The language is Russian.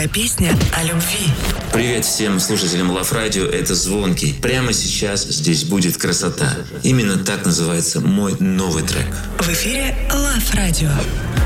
Новая песня о любви. Привет всем слушателям Love Radio, это Звонкий. Прямо сейчас здесь будет красота. Именно так называется мой новый трек. В эфире Love Radio.